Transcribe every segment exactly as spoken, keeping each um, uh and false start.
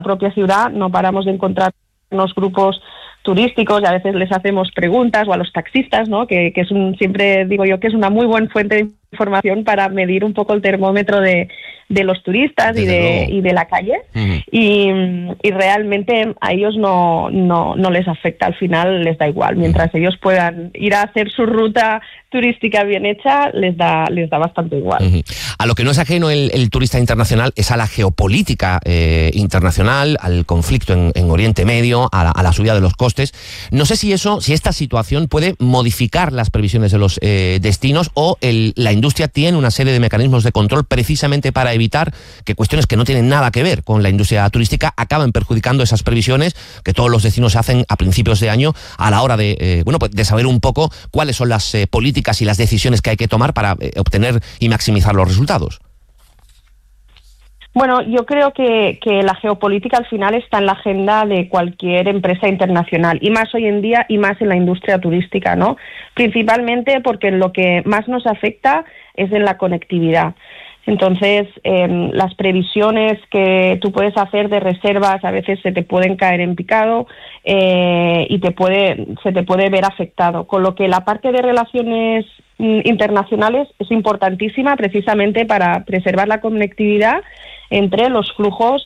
propia ciudad no paramos de encontrar unos grupos turísticos y a veces les hacemos preguntas, o a los taxistas, ¿no? Que, que es un, siempre digo yo que es una muy buena fuente de información para medir un poco el termómetro de, de los turistas y de, y de la calle. Uh-huh. y, y realmente a ellos no, no, no les afecta, al final les da igual, mientras uh-huh. ellos puedan ir a hacer su ruta turística bien hecha, les da, les da bastante igual. Uh-huh. A lo que no es ajeno el, el turista internacional es a la geopolítica eh, internacional, al conflicto en, en Oriente Medio, a la, a la subida de los costes. No sé si eso, si esta situación puede modificar las previsiones de los eh, destinos, o el, la industria tiene una serie de mecanismos de control precisamente para evitar que cuestiones que no tienen nada que ver con la industria turística acaben perjudicando esas previsiones que todos los destinos hacen a principios de año a la hora de, eh, bueno, pues de saber un poco cuáles son las eh, políticas y las decisiones que hay que tomar para eh, obtener y maximizar los resultados. Bueno, yo creo que, que la geopolítica al final está en la agenda de cualquier empresa internacional, y más hoy en día y más en la industria turística, ¿no? Principalmente porque lo que más nos afecta es en la conectividad. Entonces, eh, las previsiones que tú puedes hacer de reservas a veces se te pueden caer en picado eh, y te puede, se te puede ver afectado. Con lo que la parte de relaciones internacionales es importantísima precisamente para preservar la conectividad entre los flujos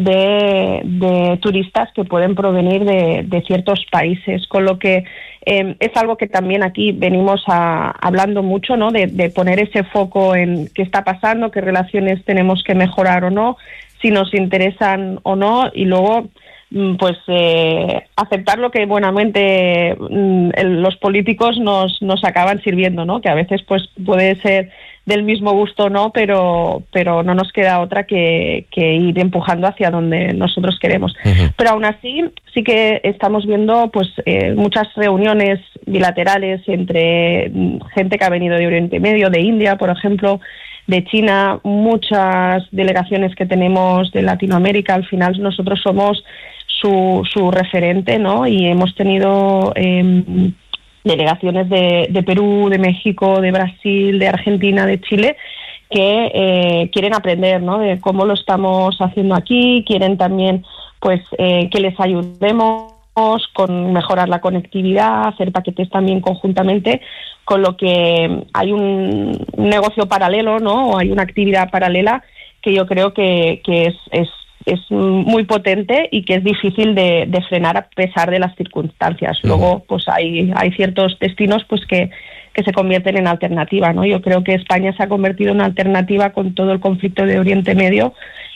de, de turistas que pueden provenir de, de ciertos países, con lo que eh, es algo que también aquí venimos a, hablando mucho, ¿no? De, de poner ese foco en qué está pasando, qué relaciones tenemos que mejorar o no, si nos interesan o no, y luego pues eh, aceptar lo que buenamente mm, el, los políticos nos, nos acaban sirviendo, ¿no? Que a veces pues puede ser del mismo gusto o no, pero, pero no nos queda otra que, que ir empujando hacia donde nosotros queremos. Uh-huh. Pero aún así sí que estamos viendo pues eh, muchas reuniones bilaterales entre gente que ha venido de Oriente Medio, de India, por ejemplo, de China, muchas delegaciones que tenemos de Latinoamérica. Al final nosotros somos su, su referente, ¿no? Y hemos tenido eh, delegaciones de, de Perú, de México, de Brasil, de Argentina, de Chile, que eh, quieren aprender, ¿no? De cómo lo estamos haciendo aquí, quieren también pues eh, que les ayudemos con mejorar la conectividad, hacer paquetes también conjuntamente, con lo que hay un negocio paralelo, ¿no? O hay una actividad paralela que yo creo que, que es, es, es muy potente y que es difícil de, de frenar a pesar de las circunstancias. Luego, pues hay, hay ciertos destinos pues que, que se convierten en alternativa, ¿no? Yo creo que España se ha convertido en alternativa con todo el conflicto de Oriente Medio,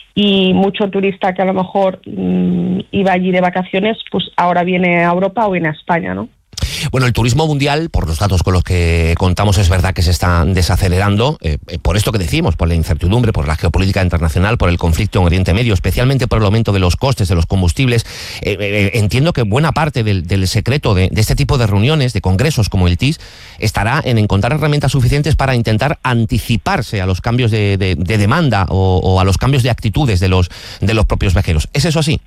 y mucho turista que a lo mejor mmm, iba allí de vacaciones, pues ahora viene a Europa o viene a España, ¿no? Bueno, el turismo mundial, por los datos con los que contamos, es verdad que se está desacelerando, eh, por esto que decimos, por la incertidumbre, por la geopolítica internacional, por el conflicto en Oriente Medio, especialmente por el aumento de los costes de los combustibles. Eh, eh, entiendo que buena parte del, del secreto de, de este tipo de reuniones, de congresos como el T I S, estará en encontrar herramientas suficientes para intentar anticiparse a los cambios de, de, de demanda o, o a los cambios de actitudes de los, de los propios viajeros. ¿Es eso así?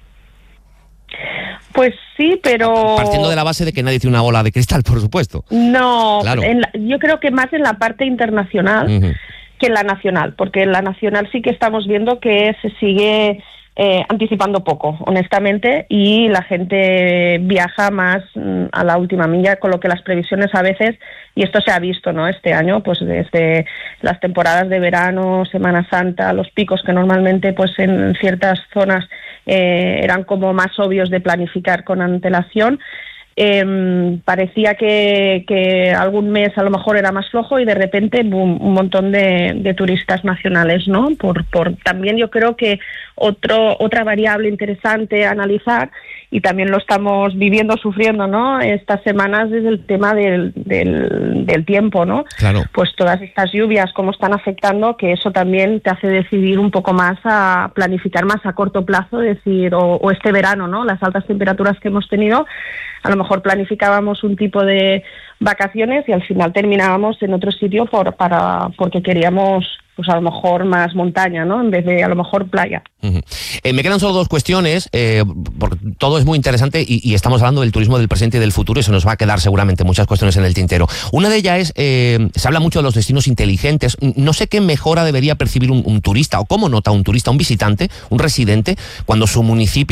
Pues sí, pero... Partiendo de la base de que nadie tiene una bola de cristal, por supuesto. No, claro. en la, yo creo que más en la parte internacional uh-huh. que en la nacional, porque en la nacional sí que estamos viendo que se sigue eh, anticipando poco, honestamente, y la gente viaja más mm, a la última milla, con lo que las previsiones a veces, y esto se ha visto, ¿no? Este año, pues desde las temporadas de verano, Semana Santa, los picos que normalmente pues en ciertas zonas Eh, eran como más obvios de planificar con antelación. Eh, parecía que, que algún mes a lo mejor era más flojo y de repente boom, un montón de, de turistas nacionales, ¿no? Por, por también yo creo que otro otra variable interesante a analizar, y también lo estamos viviendo, sufriendo, ¿no? Estas semanas, es el tema del, del, del tiempo, ¿no? Claro. Pues todas estas lluvias, cómo están afectando, que eso también te hace decidir un poco más a planificar más a corto plazo, decir, o, o este verano, ¿no? Las altas temperaturas que hemos tenido, a lo mejor planificábamos un tipo de vacaciones y al final terminábamos en otro sitio por, para, porque queríamos pues a lo mejor más montaña, ¿no? En vez de a lo mejor playa. Uh-huh. Eh, me quedan solo dos cuestiones, eh, porque todo es muy interesante y, y estamos hablando del turismo del presente y del futuro, y se nos va a quedar seguramente muchas cuestiones en el tintero. Una de ellas es, eh, se habla mucho de los destinos inteligentes. No sé qué mejora debería percibir un, un turista, o cómo nota un turista, un visitante, un residente, cuando su municipio